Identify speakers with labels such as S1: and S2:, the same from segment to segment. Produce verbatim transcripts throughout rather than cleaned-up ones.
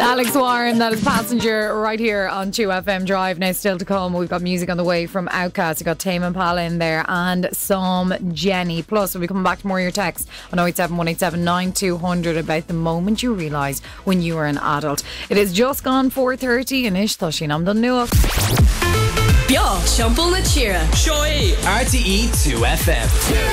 S1: Alex Warren, that is Passenger right here on two F M Drive. Now still to come, we've got music on the way from Outkast. We've got Tame Impala in there and some Jenny. Plus we'll be coming back to more of your texts on oh eight seven, one eight seven, nine two hundred about the moment you realise when you were an adult. It is just gone four thirty and ish Toshin am done new.
S2: Bia, Shampoo na Chira.
S3: Shoei, R T E two F M.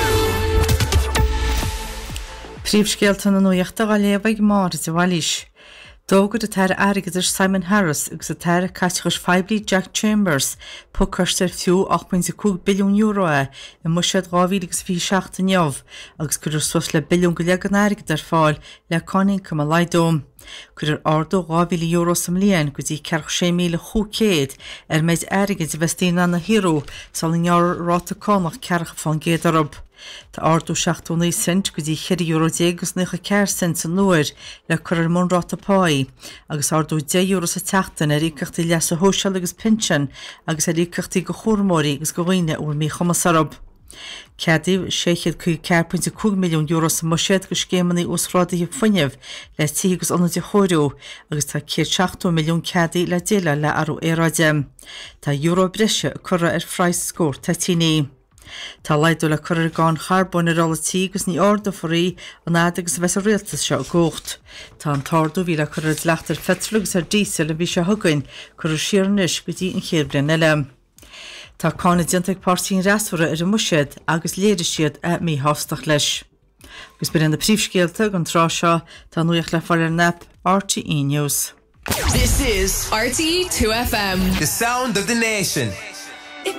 S4: Príomhscéalta na nuachta a lébaigh mar is a bhhailís. Dógad a tar airgadidir Simon Harris agus a tar caithchas feibli Jack Chambers po costar fiú eight point five billiún euro a i muisiad two thousand seventeen agus cuidir sus le billiún go leag an airgadidir fáil le coning cum a laidóm. Cuidir ardó two thousand euro sam líon go dtí forty mil chúcéad ar méid airgad vestína na híró sal in jaar ráta cónach cearcha fan géad arab. Tá ardú seachtónaí cent go dtí cheir euro dégus nucha ceir cent san nuair le chuir mún ráta páí agus ardú ten euro sa teachtain ar ícachtaí leas a hóseal agus pension agus ar ícachtaí go chórmórí agus go bhaine úr mí chumas arab. Ceadíh séchiad chu four point five milliún euro sa muisiad go scémannaí úsrádaí fuinneamh le tí agus anadí chóiriú agus tá seventy milliún ceadaí le déile le arú éráide. Tá euro breise curra ar phráis scór tatíní. Tá leidú le chuir gáin charbón ar relatí agus ní orda forí an ad agus bheits a réaltas seo gócht. Tá an tardú bhí le chuir leachtar fetrlugus ar dísel a bhí se thugainn chuir siarnis go dtí an chérbrin eile. Tá cána diantaigh pársaín rasúra ar a muisiad agus léidir siad a mí hástach leis. Gus beir an na príomhscéalta an trá seo tá nuach le fáil ar nap R T E News.
S3: This is
S2: R T E two F M.
S3: the sound of the nation.